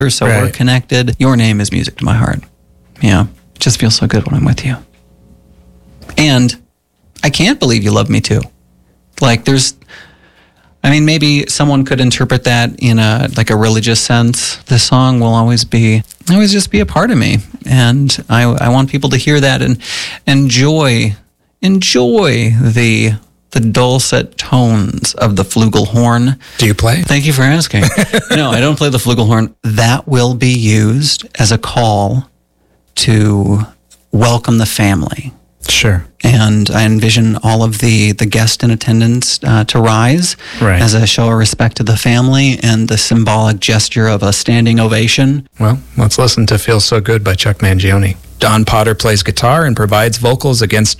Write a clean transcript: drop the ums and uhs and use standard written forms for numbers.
so we're connected. Your name is music to my heart. Yeah, it just feels so good when I'm with you. And I can't believe you love me too. Like maybe someone could interpret that in a religious sense. This song will always just be a part of me. And I want people to hear that and enjoy the dulcet tones of the flugelhorn. Do you play? Thank you for asking. No, I don't play the flugelhorn. That will be used as a call to welcome the family. Sure. And I envision all of the guests in attendance to rise as a show of respect to the family and the symbolic gesture of a standing ovation. Well, let's listen to Feel So Good by Chuck Mangione. Don Potter plays guitar and provides vocals against